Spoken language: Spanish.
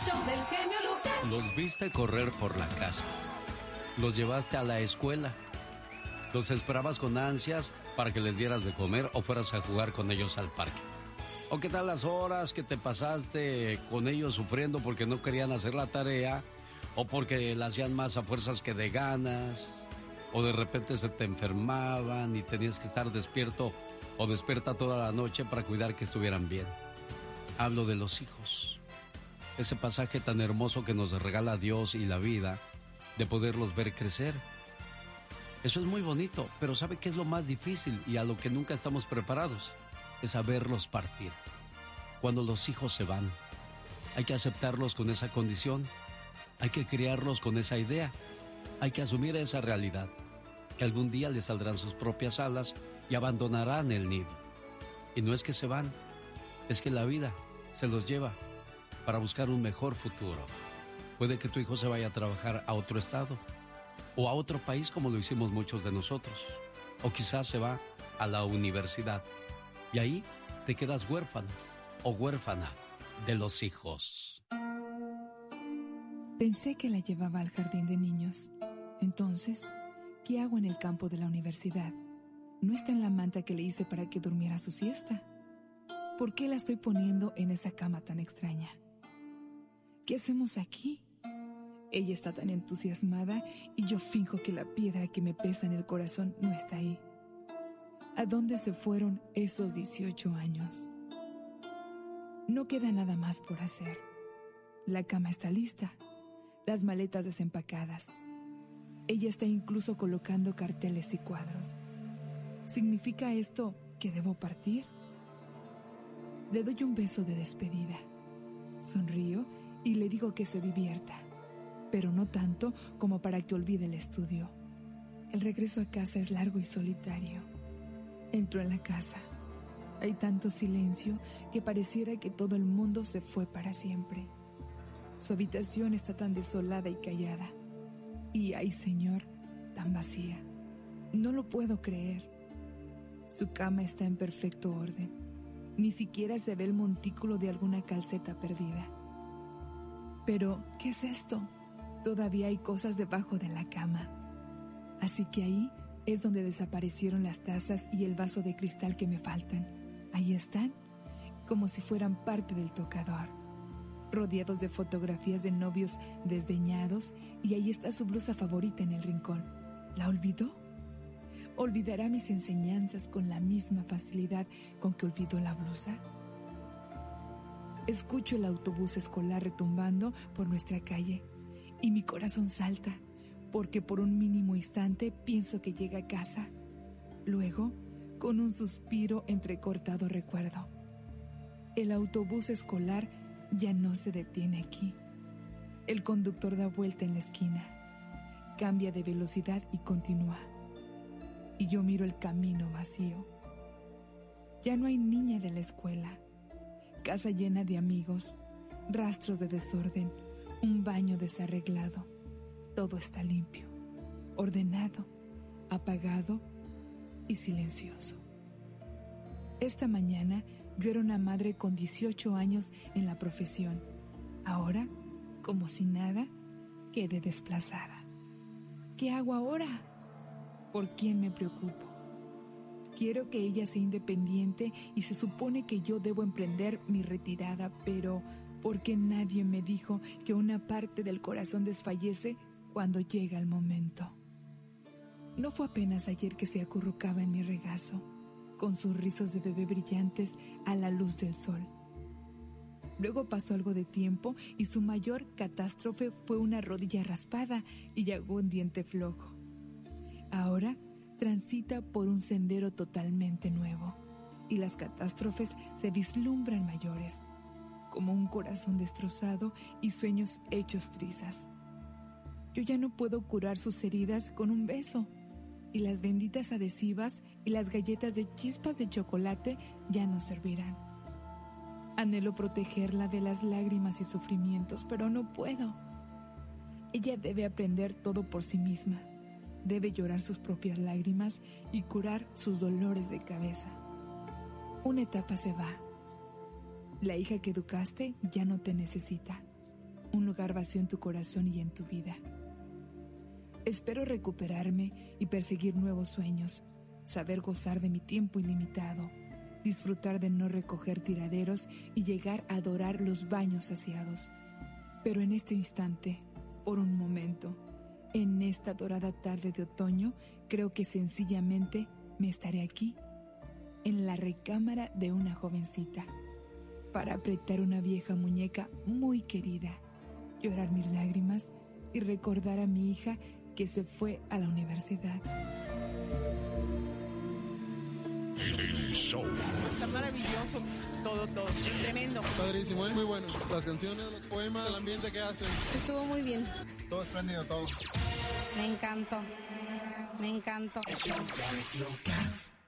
show del genio Lucas. Los viste correr por la casa. Los llevaste a la escuela. Los esperabas con ansias para que les dieras de comer o fueras a jugar con ellos al parque. ¿O qué tal las horas que te pasaste con ellos sufriendo porque no querían hacer la tarea? ¿O porque la hacían más a fuerzas que de ganas? ¿O de repente se te enfermaban y tenías que estar despierto o despierta toda la noche para cuidar que estuvieran bien? Hablo de los hijos. Ese pasaje tan hermoso que nos regala Dios y la vida, de poderlos ver crecer. Eso es muy bonito, pero ¿sabe qué es lo más difícil y a lo que nunca estamos preparados? Es saberlos partir. Cuando los hijos se van, hay que aceptarlos con esa condición, hay que criarlos con esa idea, hay que asumir esa realidad, que algún día les saldrán sus propias alas y abandonarán el nido. Y no es que se van, es que la vida se los lleva para buscar un mejor futuro. Puede que tu hijo se vaya a trabajar a otro estado o a otro país como lo hicimos muchos de nosotros, o quizás se va a la universidad. Y ahí te quedas huérfano o huérfana de los hijos. Pensé que la llevaba al jardín de niños. Entonces, ¿qué hago en el campo de la universidad? No está en la manta que le hice para que durmiera su siesta. ¿Por qué la estoy poniendo en esa cama tan extraña? ¿Qué hacemos aquí? Ella está tan entusiasmada y yo finjo que la piedra que me pesa en el corazón no está ahí. ¿A dónde se fueron esos 18 años? No queda nada más por hacer. La cama está lista, las maletas desempacadas. Ella está incluso colocando carteles y cuadros. ¿Significa esto que debo partir? Le doy un beso de despedida. Sonrío y le digo que se divierta, pero no tanto como para que olvide el estudio. El regreso a casa es largo y solitario. Entro en la casa. Hay tanto silencio que pareciera que todo el mundo se fue para siempre. Su habitación está tan desolada y callada. Y, ay Señor, tan vacía. No lo puedo creer. Su cama está en perfecto orden. Ni siquiera se ve el montículo de alguna calceta perdida. Pero, ¿qué es esto? Todavía hay cosas debajo de la cama. Así que ahí es donde desaparecieron las tazas y el vaso de cristal que me faltan. Ahí están, como si fueran parte del tocador, rodeados de fotografías de novios desdeñados, y ahí está su blusa favorita en el rincón. ¿La olvidó? ¿Olvidará mis enseñanzas con la misma facilidad con que olvidó la blusa? Escucho el autobús escolar retumbando por nuestra calle y mi corazón salta, porque por un mínimo instante pienso que llega a casa. Luego, con un suspiro entrecortado, recuerdo: el autobús escolar ya no se detiene aquí. El conductor da vuelta en la esquina, cambia de velocidad y continúa. Y yo miro el camino vacío. Ya no hay niña de la escuela. Casa llena de amigos, rastros de desorden, un baño desarreglado. Todo está limpio, ordenado, apagado y silencioso. Esta mañana yo era una madre con 18 años en la profesión. Ahora, como si nada, quedé desplazada. ¿Qué hago ahora? ¿Por quién me preocupo? Quiero que ella sea independiente y se supone que yo debo emprender mi retirada, pero ¿por qué nadie me dijo que una parte del corazón desfallece cuando llega el momento? No fue apenas ayer que se acurrucaba en mi regazo, con sus rizos de bebé brillantes a la luz del sol. Luego pasó algo de tiempo y su mayor catástrofe fue una rodilla raspada y algún diente flojo. Ahora transita por un sendero totalmente nuevo y las catástrofes se vislumbran mayores, como un corazón destrozado y sueños hechos trizas. Yo ya no puedo curar sus heridas con un beso, y las benditas adhesivas y las galletas de chispas de chocolate ya no servirán. Anhelo protegerla de las lágrimas y sufrimientos, pero no puedo. Ella debe aprender todo por sí misma. Debe llorar sus propias lágrimas y curar sus dolores de cabeza. Una etapa se va. La hija que educaste ya no te necesita. un lugar vacío en tu corazón y en tu vida. Espero recuperarme y perseguir nuevos sueños, saber gozar de mi tiempo ilimitado, disfrutar de no recoger tiraderos y llegar a adorar los baños saciados. Pero en este instante, por un momento, en esta dorada tarde de otoño, creo que sencillamente me estaré aquí, en la recámara de una jovencita, para apretar una vieja muñeca muy querida, llorar mis lágrimas y recordar a mi hija que se fue a la universidad. Está maravilloso, todo, tremendo. Padrísimo, muy bueno. Las canciones, los poemas, el ambiente que hacen. Estuvo muy bien. Todo espléndido, todo. Me encantó.